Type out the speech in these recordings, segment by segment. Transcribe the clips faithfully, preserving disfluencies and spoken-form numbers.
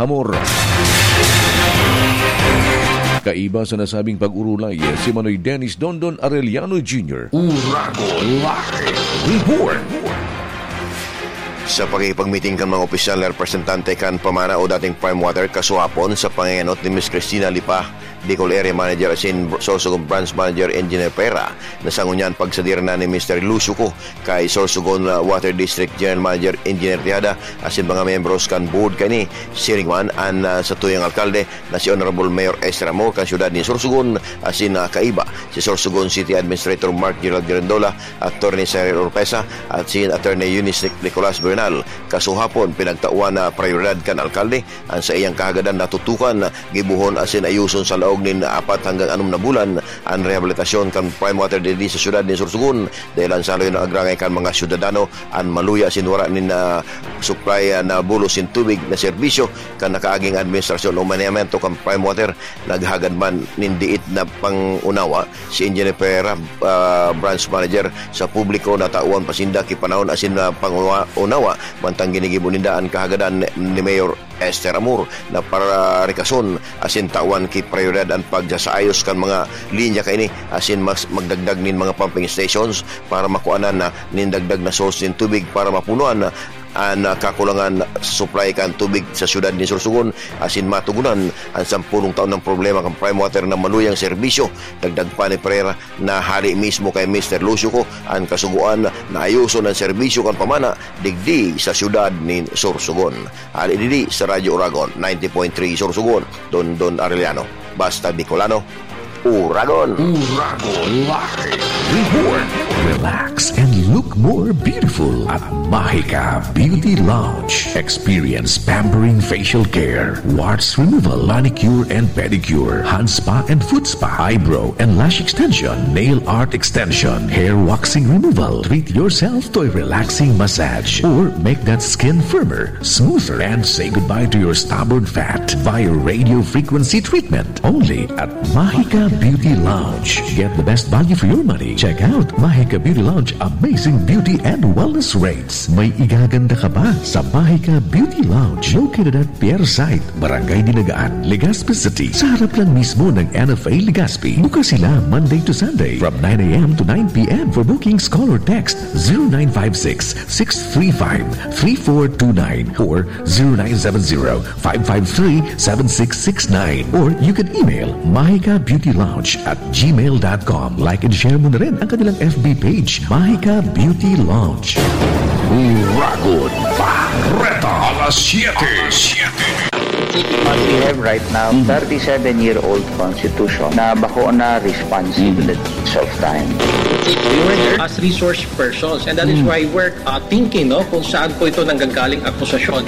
Hamor. Kaiba sa nasabing pag-urulay si Manoy Dennis Dondon Arellano Junior Uragon Live Report. Sa pakipag-meeting kan mga opisyal na representante kan pamana o dating Prime Water kasuhapon sa panginganot ni Miz Cristina Lipa, Bicol Area Manager asin Sorsogon Branch Manager Engineer Pera, nasangunyan pagsadir na ni Mister Lusuco kay Sorsogon Water District General Manager Engineer Tiada asin mga membros kan board kani Siringman an uh, sa tuyang alkalde na si Honorable Mayor Esther Amor kan syudad ni Sorsogon asin uh, kaiba si Sorsogon City Administrator Mark Gerald Girandola, Attorney Cyril Orpesa at si Attorney Eunice Nicolas Bernal. Kasuhapon pinagtauan na prioridad kan alkalde ang sa iyang kahagadan natutukan gibuhon asin ayuson sa laog nin apat hanggang anum na bulan ang rehabilitasyon kan Prime Water dili sa syudad ni Sorsogon dahil ang saloy na agrangay kan mga syudadano ang maluya sinwara nin na supply na bulos sin tubig na serbisyo kan nakaaging administrasyon o manamento kan Prime Water. Naghagad man nindiit na pangunawa si Engineer Pera, uh, Branch Manager sa publiko na tauan pasinda kipanahon asin na pangunawa mantang ginigibuninda ang kahagadan ni Mayor Esther Amor na para rikason asin tawan ki prioridad ang pagsasaayos kan mga linya kaini asin mas magdagdag nin mga pumping stations para makuanan na nindagdag na source nin tubig para mapunuan na ang kakulangan sa supply kan tubig sa syudad ni Sorsogon asin matugunan ang sampulong taon ng problema kan Prime Water na maluyang serbisyo. Dagdag pa ni Pereira na hali mismo kay Mister Lusuco ang kasuguan na ayuson ang serbisyo kan pamana digdi sa syudad ni Sorsogon. Hali didi sa Radyo Uragon ninety point three Sorsogon, Don Don Arellano, basta Bicolano, Uragon. Uragon Live Report. Relax and look more beautiful at Mahika Beauty Lounge. Experience pampering facial care, warts removal, manicure and pedicure, hand spa and foot spa, eyebrow and lash extension, nail art extension, hair waxing removal. Treat yourself to a relaxing massage or make that skin firmer, smoother, and say goodbye to your stubborn fat via radio frequency treatment. Only at Mahika Beauty Lounge. Get the best value for your money. Check out Mahika Beauty Lounge amazing beauty and wellness rates. May igaganda ka ba sa Mahika Beauty Lounge located at Pierre Site, Barangay Dinagaan, Legazpi City. Sa harap lang mismo ng N F A Legazpi. Bukas sila Monday to Sunday from nine a.m. to nine p.m. For bookings, call or text zero nine five six, six three five, three four two nine or zero nine seven zero, five five three, seven six six nine or you can email mahika beauty lounge at gmail dot com. Like and share mo na rin ang kanilang F B page, Mahika Beauty Lounge. Uragon Barreta alas siete. What we have right now, thirty-seven-year-old constitution na bako na responsibilities of time. We were there as resource persons and that is why we're uh, thinking no, kung saan po ito nanggagaling akusasyon.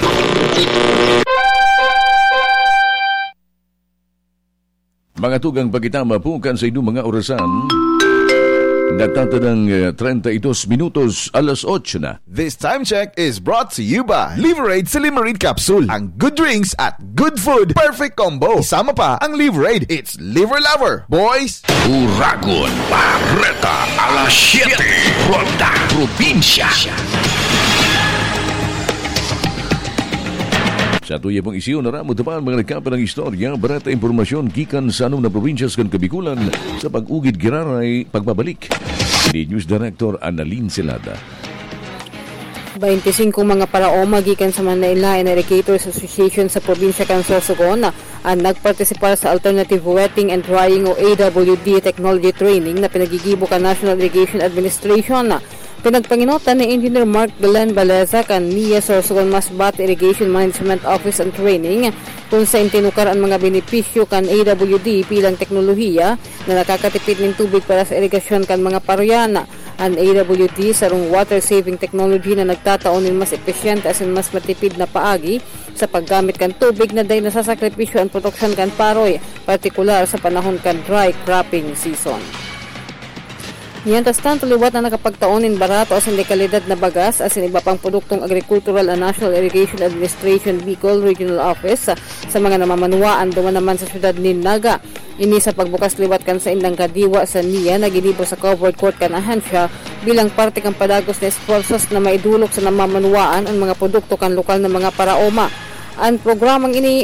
Mga tugang pagitama po kan sa inyong mga orasan. Natatadang uh, thirty-two minutos, alas eight na. This time check is brought to you by Liverade Silimarid Capsule. Ang good drinks at good food, perfect combo. Isama pa ang Liverade. It's Liver Lover, boys. Uragon Barreta alas siete. Ronda Probinsya. Sa tuya pong isiyo, naramo tapan mga nagkapa ng istorya, barata impormasyon gikan sa anong na probinsyas kan Kabikulan sa pag-ugid giraray pagbabalik. Ni News Director Annalyn Celada. twenty-five mga paraoma gikan sa Manila and Irrigators Association sa probinsya kan Sorsogon ang nagpartisipar sa Alternative Wetting and Drying o A W D Technology Training na pinagigibo kan National Irrigation Administration. Pinagpanginotan ni Engineer Mark Belen Baleza kan N I A Sorsogon Masbate Irrigation Management Office and Training kung sa intinukar ang mga benepisyo kan A W D bilang teknolohiya na nakakatipid ng tubig para sa irigasyon kan mga paroyana. Ang A W D sarong water saving technology na nagtataon ng mas epesyente as in mas matipid na paagi sa paggamit kan tubig na day nasasakripisyo ang produksyon kan paroy, partikular sa panahon kan dry cropping season. Yan tas tanto liwat na nakapagtaonin barato as hindi kalidad na bagas as in iba pang produktong agricultural and National Irrigation Administration Bicol Regional Office sa mga namamanuaan duman naman sa syudad ni Naga. Ini sa pagbukas liwat kan sa indang kadiwa sa N I A na ginibo sa covered court kan ahansya bilang parte kan padagos na esforsos na maidulok sa namamanuaan ang mga produkto kan lokal na mga paraoma. Ang programang ini